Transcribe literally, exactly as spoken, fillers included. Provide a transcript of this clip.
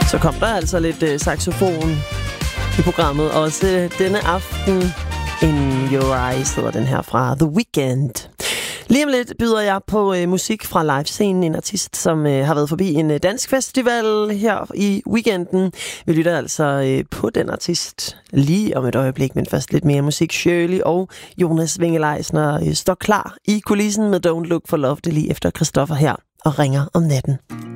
Så kom der altså lidt øh, saxofon i programmet. Også øh, denne aften, In Your Eyes hedder den her fra The Weeknd. Lige om lidt byder jeg på øh, musik fra livescenen. En artist, som øh, har været forbi en øh, dansk festival her i weekenden. Vi lytter altså øh, på den artist lige om et øjeblik, men først lidt mere musik. Shirley og Jonas Winge-Leisner øh, står klar i kulissen med Don't Look for Love, det lige efter Christoffer her og ringer om natten.